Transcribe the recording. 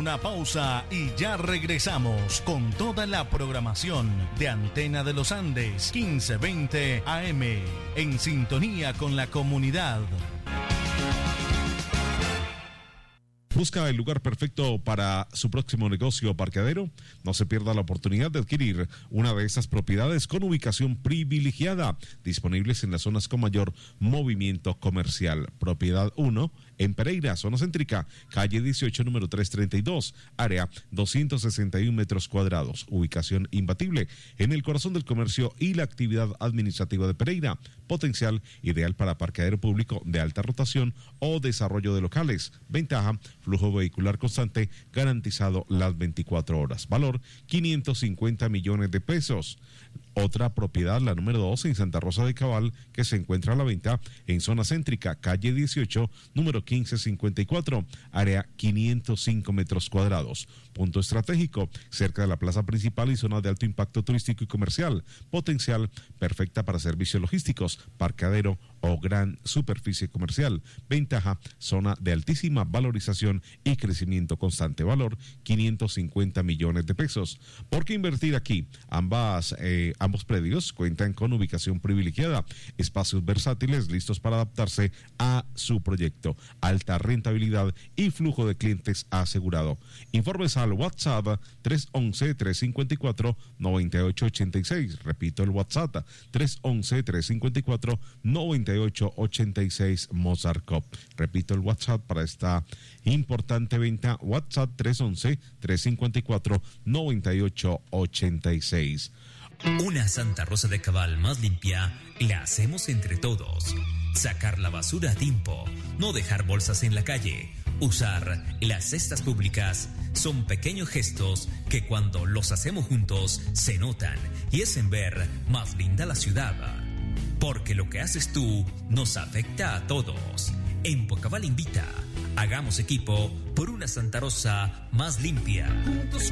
una pausa y ya regresamos con toda la programación de Antena de los Andes 1520 AM en sintonía con la comunidad. ¿Busca el lugar perfecto para su próximo negocio o parqueadero? No se pierda la oportunidad de adquirir una de estas propiedades con ubicación privilegiada, disponibles en las zonas con mayor movimiento comercial. Propiedad 1, en Pereira, zona céntrica, calle 18, número 332, área 261 metros cuadrados. Ubicación imbatible en el corazón del comercio y la actividad administrativa de Pereira. Potencial ideal para parqueadero público de alta rotación o desarrollo de locales. Ventaja: flujo vehicular constante garantizado las 24 horas. Valor: 550 millones de pesos. Otra propiedad, la número 2, en Santa Rosa de Cabal, que se encuentra a la venta en zona céntrica, calle 18, número 1554, área 505 metros cuadrados. Punto estratégico, cerca de la plaza principal y zona de alto impacto turístico y comercial. Potencial: perfecta para servicios logísticos, parqueadero o gran superficie comercial. Ventaja: zona de altísima valorización y crecimiento constante. Valor: 550 millones de pesos. ¿Por qué invertir aquí? Ambos predios cuentan con ubicación privilegiada, espacios versátiles listos para adaptarse a su proyecto, alta rentabilidad y flujo de clientes asegurado. Informes al WhatsApp 311-354-9886. Repito el WhatsApp 311-354-9886 Mozart Cop. Repito el WhatsApp para esta importante venta, WhatsApp 311-354-9886. Una Santa Rosa de Cabal más limpia la hacemos entre todos. Sacar la basura a tiempo, no dejar bolsas en la calle, usar las cestas públicas son pequeños gestos que cuando los hacemos juntos se notan y hacen ver más linda la ciudad. Porque lo que haces tú nos afecta a todos. Empocabal invita. Hagamos equipo por una Santa Rosa más limpia. Juntos